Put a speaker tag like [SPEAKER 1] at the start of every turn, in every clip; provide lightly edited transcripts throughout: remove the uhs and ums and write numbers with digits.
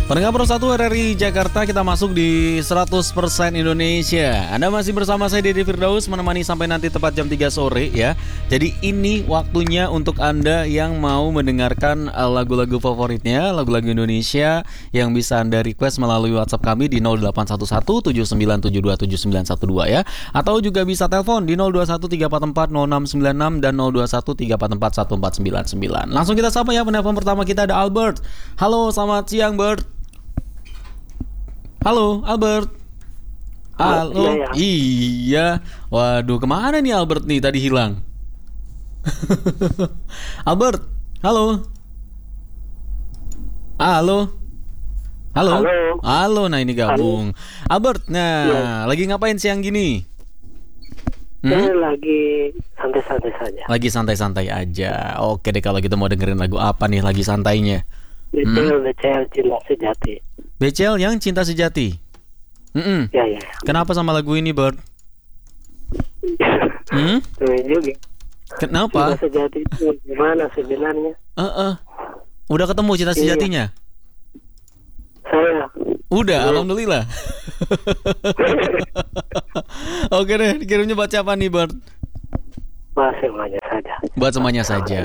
[SPEAKER 1] Pendengar Pro 1 RRI Jakarta, kita masuk di 100% Indonesia. Anda masih bersama saya Dede Firdaus, menemani sampai nanti tepat jam 3 sore ya. Jadi ini waktunya untuk Anda yang mau mendengarkan lagu-lagu favoritnya, lagu-lagu Indonesia yang bisa Anda request melalui WhatsApp kami di 0811 79727912 ya. Atau juga bisa telepon di 0213440696 dan 0213441499. Langsung kita sapa ya, penelpon pertama kita ada Albert. Halo, selamat siang Bert. Halo, Albert. Halo. Iya. Waduh, kemana nih Albert nih? Tadi hilang. Albert, halo. Halo. Halo. Halo, nah ini gabung. Albert, nah, lagi ngapain siang gini?
[SPEAKER 2] Lagi santai-santai saja.
[SPEAKER 1] Lagi santai-santai aja. Oke deh, kalau gitu mau dengerin lagu apa nih lagi santainya?
[SPEAKER 2] BCL Cinta Sejati.
[SPEAKER 1] BCL yang Cinta Sejati.
[SPEAKER 2] Ya.
[SPEAKER 1] Kenapa sama lagu ini, Bert?
[SPEAKER 2] Juga.
[SPEAKER 1] Kenapa?
[SPEAKER 2] Cinta Sejati itu gimana sebenarnya?
[SPEAKER 1] Udah ketemu cinta sejatinya?
[SPEAKER 2] Saya.
[SPEAKER 1] Udah, alhamdulillah. Oke deh, dikirimnya buat siapa nih, Bert?
[SPEAKER 2] Buat semuanya saja.
[SPEAKER 1] Buat semuanya saja.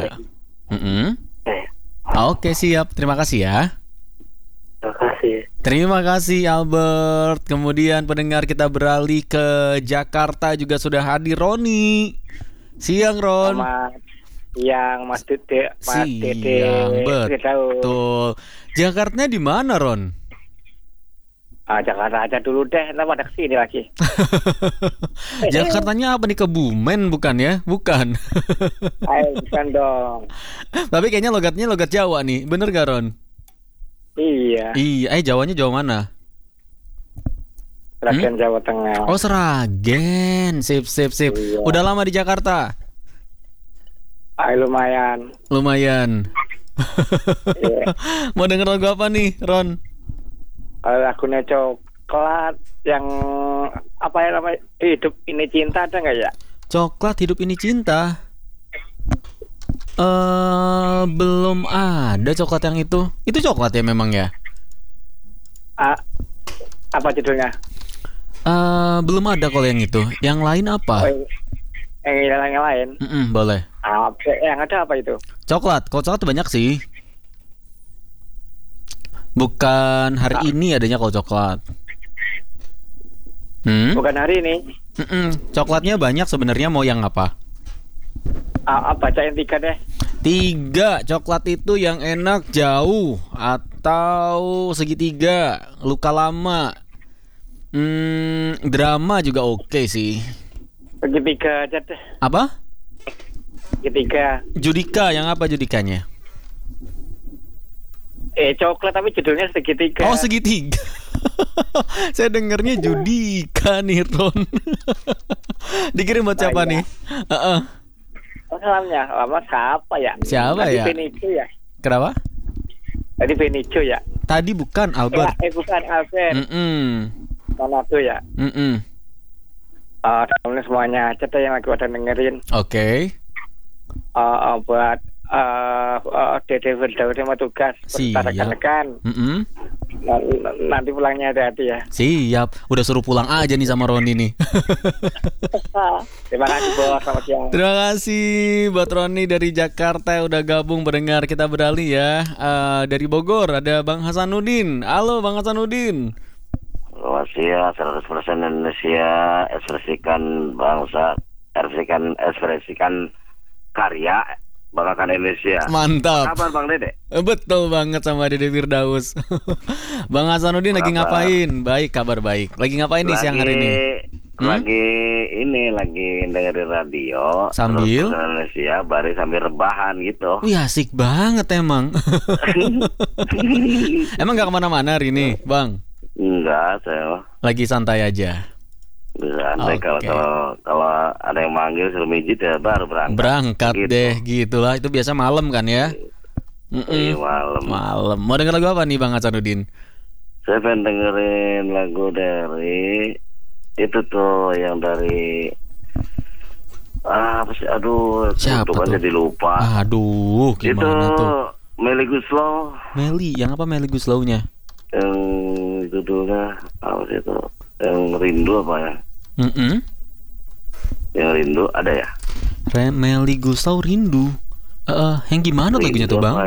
[SPEAKER 1] Oke, siap. Terima kasih ya.
[SPEAKER 2] Terima kasih.
[SPEAKER 1] Terima kasih Albert. Kemudian pendengar, kita beralih ke Jakarta, juga sudah hadir Roni. Siang Ron.
[SPEAKER 3] Selamat siang Mas Dede.
[SPEAKER 1] Siang, betul. Jakartanya di mana Ron?
[SPEAKER 3] Jakarta aja dulu deh, ntar pada kesini lagi.
[SPEAKER 1] Jakartanya apa nih, Kebumen bukan ya? Bukan.
[SPEAKER 3] Ayo, bukan dong.
[SPEAKER 1] Tapi kayaknya logatnya logat Jawa nih, bener gak Ron?
[SPEAKER 3] Iya.
[SPEAKER 1] Jawanya Jawa mana?
[SPEAKER 3] Seragen Jawa Tengah.
[SPEAKER 1] Oh, Seragen. Sip.
[SPEAKER 3] Iya.
[SPEAKER 1] Udah lama di Jakarta?
[SPEAKER 3] Lumayan.
[SPEAKER 1] Iya. Mau denger lagu apa nih Ron?
[SPEAKER 3] Kalau lagunya Coklat yang apa ya namanya, Hidup Ini Cinta, ada nggak ya?
[SPEAKER 1] Coklat Hidup Ini Cinta. Belum ada coklat yang itu. Itu coklat ya memang ya?
[SPEAKER 3] Apa judulnya?
[SPEAKER 1] Belum ada kalau yang itu. Yang lain apa?
[SPEAKER 3] Yang lain.
[SPEAKER 1] Boleh.
[SPEAKER 3] Yang ada apa itu?
[SPEAKER 1] Coklat. Kalau coklat banyak sih. Bukan hari ini adanya kalau coklat.
[SPEAKER 3] Bukan hari ini.
[SPEAKER 1] Coklatnya banyak sebenarnya. Mau yang apa?
[SPEAKER 3] Bacain 3 deh.
[SPEAKER 1] 3. Coklat itu yang enak jauh atau segitiga, luka lama. Drama juga oke sih.
[SPEAKER 3] Segitiga aja deh.
[SPEAKER 1] Apa?
[SPEAKER 3] Segitiga.
[SPEAKER 1] Judika, yang apa judikanya?
[SPEAKER 3] Coklat tapi judulnya segitiga.
[SPEAKER 1] Oh, segitiga. Saya dengernya Judika nih Ron. Dikirim buat siapa nih?
[SPEAKER 3] Salamnya lama siapa ya?
[SPEAKER 1] Siapa
[SPEAKER 3] tadi
[SPEAKER 1] ya?
[SPEAKER 3] Benicio ya.
[SPEAKER 1] Kenapa?
[SPEAKER 3] Tadi Benicio ya.
[SPEAKER 1] Tadi bukan Albert.
[SPEAKER 3] Bukan Albert. Manado ya. Salamnya semuanya aja deh yang lagi pada dengerin.
[SPEAKER 1] Oke.
[SPEAKER 3] Buat Dede Firdaus sama tugas rekan-rekan. Nanti pulangnya hati-hati ya.
[SPEAKER 1] Siap. Udah suruh pulang aja nih sama Roni nih.
[SPEAKER 3] Terima kasih bos, selamat siang.
[SPEAKER 1] Terima kasih buat Roni dari Jakarta yang udah gabung pendengar. Kita beralih ya. Dari Bogor ada Bang Hasanuddin. Halo Bang Hasanuddin.
[SPEAKER 4] Selamat siang, 100% Indonesia, ekspresikan bangsa, ekspresikan karya, banggakan Indonesia.
[SPEAKER 1] Mantap.
[SPEAKER 4] Kabar Bang Dede?
[SPEAKER 1] Betul banget sama Dede Firdaus. Bang Hasanuddin lagi ngapain? Baik, kabar baik. Lagi ngapain nih siang hari ini?
[SPEAKER 4] Lagi dengerin radio
[SPEAKER 1] sambil
[SPEAKER 4] Indonesia, baris sambil rebahan gitu.
[SPEAKER 1] Wih, asik banget emang. Emang gak kemana-mana hari ini, Bang?
[SPEAKER 4] Enggak, saya
[SPEAKER 1] lagi santai aja.
[SPEAKER 4] Santai. Kalau ada yang manggil suruh mijit ya baru berangkat
[SPEAKER 1] gitu. Deh gitulah. Itu biasa malam kan ya. Malam. Mau denger lagu apa nih Bang Hasanuddin?
[SPEAKER 4] Saya pengen dengerin lagu dari itu tuh, yang dari apa sih? Aduh,
[SPEAKER 1] siapa tuh?
[SPEAKER 4] Jadi lupa.
[SPEAKER 1] Aduh, gimana
[SPEAKER 4] itu,
[SPEAKER 1] tuh?
[SPEAKER 4] Melly Goeslaw.
[SPEAKER 1] Melly, yang apa Melly Goeslawnya?
[SPEAKER 4] judulnya apa sih itu? Yang rindu apa ya? Yang rindu ada ya?
[SPEAKER 1] Melly Guslau Rindu. Yang gimana lagunya tuh Bang?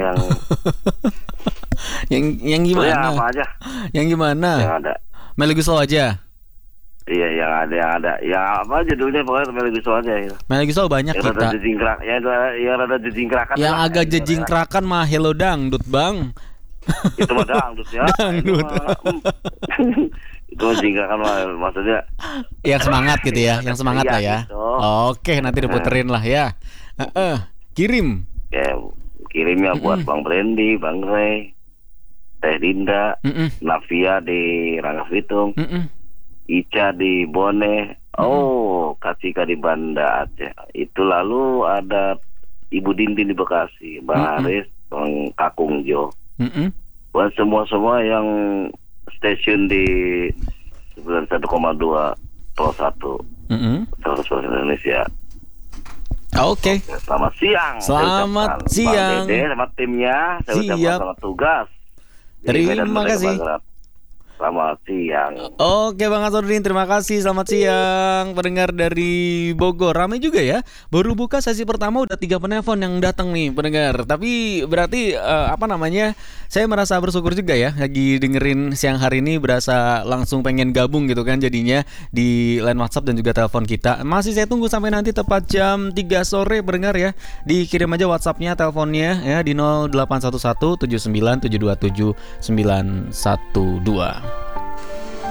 [SPEAKER 1] yang
[SPEAKER 4] Oh,
[SPEAKER 1] gimana?
[SPEAKER 4] ya, apa aja?
[SPEAKER 1] Yang gimana?
[SPEAKER 4] Yang ada.
[SPEAKER 1] Melly Guslau aja.
[SPEAKER 4] Iya, yang ada. Ya apa judulnya pokoknya Melly Guslau aja ya.
[SPEAKER 1] Melly Guslau banyak
[SPEAKER 4] Yang rada
[SPEAKER 1] kita.
[SPEAKER 4] jejingkrak, yang rada jejingkrakan.
[SPEAKER 1] Yang
[SPEAKER 4] lah,
[SPEAKER 1] agak
[SPEAKER 4] ya,
[SPEAKER 1] jejingkrakan mah Hello Dangdut Bang.
[SPEAKER 4] Itu mah dangdut ya.
[SPEAKER 1] Dangdut.
[SPEAKER 4] Itu mah jingkrakan mah maksudnya.
[SPEAKER 1] Yang semangat gitu ya, yang semangat
[SPEAKER 4] Iya,
[SPEAKER 1] lah ya.
[SPEAKER 4] gitu.
[SPEAKER 1] Oke, nanti diputerin lah ya. Kirim.
[SPEAKER 4] Ya, kirimnya buat Bang Brandy, Bang Ray, Teh Dinda, Navia di Rangkas Bitung, Ica di Bone, Kak Cika di Banda Aceh. Itu lalu ada Ibu Dindin di Bekasi, Bang Haris, Bang Kakung Jo. Buat semua yang stasiun di 91,2 Pro 1 100% Indonesia.
[SPEAKER 1] Oke.
[SPEAKER 4] Selamat siang.
[SPEAKER 1] Selamat siang.
[SPEAKER 4] Bang Dede sama timnya. Saya ucapkan selamat tugas.
[SPEAKER 1] Terima kasih.
[SPEAKER 4] Selamat siang.
[SPEAKER 1] Oke Bang Asodin, terima kasih. Selamat siang. Pendengar dari Bogor, ramai juga ya. Baru buka sesi pertama udah 3 penelpon yang datang nih pendengar. Tapi berarti saya merasa bersyukur juga ya. Lagi dengerin siang hari ini berasa langsung pengen gabung gitu kan jadinya di line WhatsApp dan juga telepon kita. Masih saya tunggu sampai nanti tepat jam 3 sore pendengar ya. Dikirim aja WhatsAppnya, teleponnya ya di 0811 79 727 912.